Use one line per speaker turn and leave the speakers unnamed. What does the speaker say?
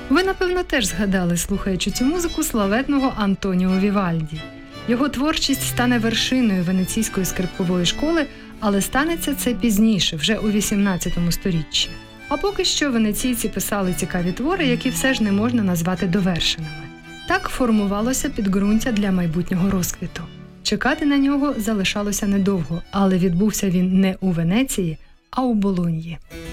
Ви, напевно, теж згадали, слухаючи цю музику, славетного Антоніо Вівальді. Його творчість стане вершиною венеційської скрипкової школи, але станеться це пізніше, вже у XVIII сторіччі. А поки що венеційці писали цікаві твори, які все ж не можна назвати довершеними. Так формувалося підґрунтя для майбутнього розквіту. Чекати на нього залишалося недовго, але відбувся він не у Венеції, а у Болоньї.